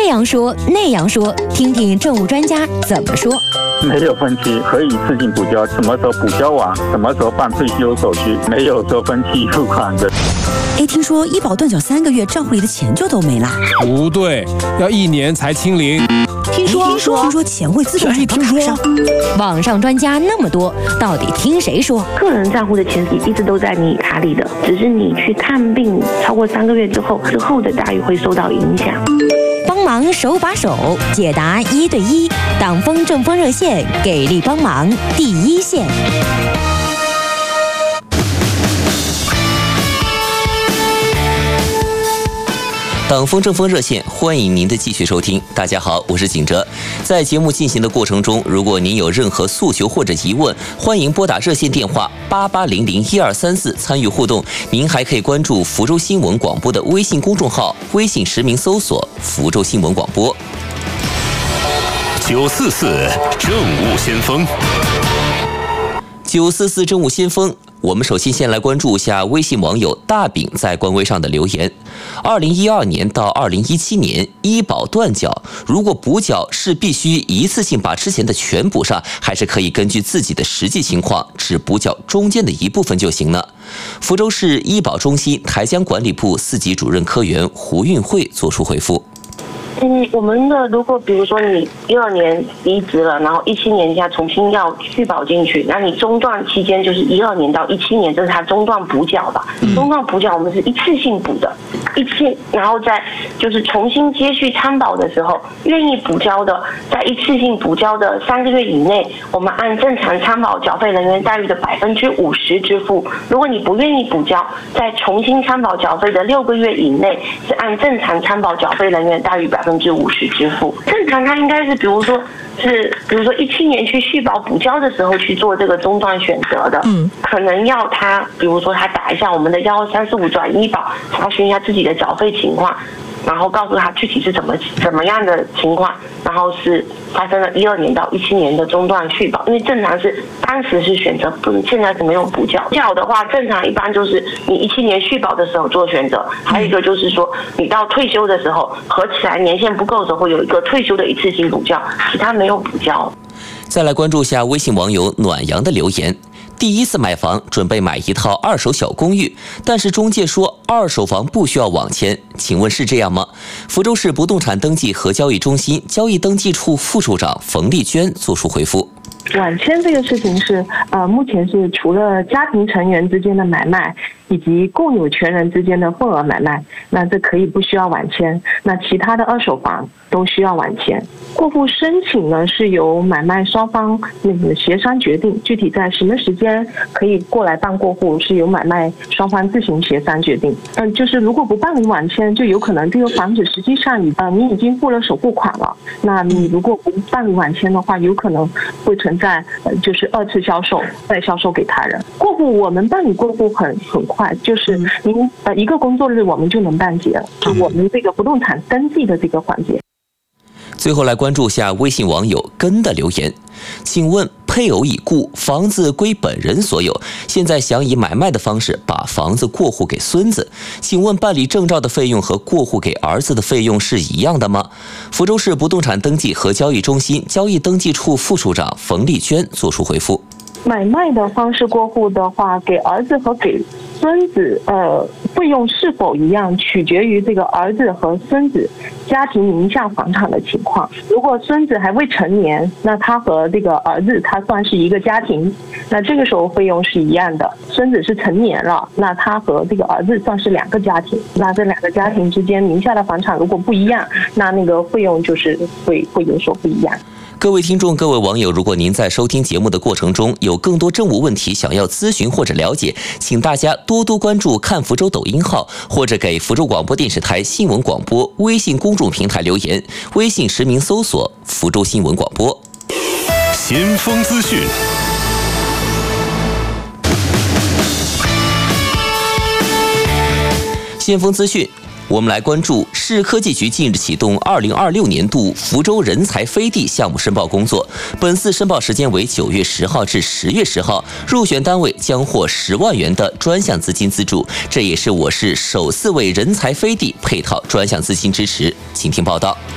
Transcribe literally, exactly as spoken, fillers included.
样说那样说，听听政务专家怎么说。 没有分期，可以一次性补交，什么时候补交完，什么时候办退休手续，没有说分期付款的。 哎，听说医保断缴三个月，账户里的钱就都没了。 不对，要一年才清零。 听说听说听说钱会自动转到卡上。 网上专家那么多，到底听谁说？ 个人账户的钱一直都在你卡里的，只是你去看病超过三个月之后，之后的待遇会受到影响。 帮忙手把手解答一对一，党风政风热线给力帮忙第一线。 党风政风热线，欢迎您的继续收听。大家好，我是景哲。在节目进行的过程中，如果您有任何诉求或者疑问，欢迎拨打热线电话八八零零一二三四参与互动。您还可以关注福州新闻广播的微信公众号，微信实名搜索福州新闻广播。 九四四政务先锋， 九四四政务先锋。我们首先先来关注一下微信网友大饼在官微上的留言。二零一二年到二零一七年医保断缴，如果补缴是必须一次性把之前的全补上，还是可以根据自己的实际情况只补缴中间的一部分就行呢？福州市医保中心台江管理部四级主任科员胡运慧作出回复。 嗯，我们的如果比如说你一二年离职了，然后一七年下重新要续保进去，那你中断期间就是一二年到一七年，这是它中断补缴吧？中断补缴我们是一次性补的，一次，然后再就是重新接续参保的时候，愿意补交的，在一次性补交的三个月以内，我们按正常参保缴费人员待遇的百分之五十支付。如果你不愿意补交，在重新参保缴费的六个月以内，是按正常参保缴费人员待遇百分之五十支付。正常它应该是比如说是比如说一七年去续保补交的时候去做这个中断选择的，嗯，可能要他比如说他打一下我们的幺二三四五转医保，查询一下自己的缴费情况，然后告诉他具体是怎么怎么样的情况，然后是发生了一二年到一七年的中断续保，因为正常是当时是选择不，现在是没有补缴。补缴的话，正常一般就是你一七年续保的时候做选择，还有一个就是说你到退休的时候合起来年限不够的时候会有一个退休的一次性补缴，其他没有补缴。 再来关注下微信网友暖阳的留言。第一次买房，准备买一套二手小公寓，但是中介说二手房不需要网签，请问是这样吗？福州市不动产登记和交易中心交易登记处副处长冯丽娟作出回复。 网签这个事情是呃，目前是除了家庭成员之间的买卖以及共有权人之间的混合买卖，那这可以不需要网签，那其他的二手房都需要网签。过户申请呢是由买卖双方那个协商决定，具体在什么时间可以过来办过户是由买卖双方自行协商决定。嗯，就是如果不办理网签，就有可能这个房子实际上你呃你已经付了首付款了，那你如果不办理网签的话，有可能会存在呃就是二次销售再销售给他人。过户我们办理过户很很快，就是您呃一个工作日我们就能办结了，就我们这个不动产登记的这个环节。 最后来关注下微信网友根的留言，请问配偶已故，房子归本人所有，现在想以买卖的方式把房子过户给孙子，请问办理证照的费用和过户给儿子的费用是一样的吗？福州市不动产登记和交易中心交易登记处副处长冯丽娟作出回复。 买卖的方式过户的话，给儿子和给孙子呃费用是否一样，取决于这个儿子和孙子家庭名下房产的情况。如果孙子还未成年，那他和这个儿子他算是一个家庭，那这个时候费用是一样的。孙子是成年了，那他和这个儿子算是两个家庭，那这两个家庭之间名下的房产如果不一样，那那个费用就是会会有所不一样。 各位听众，各位网友，如果您在收听节目的过程中有更多政务问题想要咨询或者了解，请大家多多关注看福州抖音号，或者给福州广播电视台新闻广播微信公众平台留言，微信实名搜索福州新闻广播。 先锋资讯， 先锋资讯。我们来关注市科技局近日启动二零二六年度福州人才飞地项目申报工作，本次申报时间为九月十号至十月十号，入选单位将获十万元的专项资金资助，这也是我市首次为人才飞地配套专项资金支持。请听报道。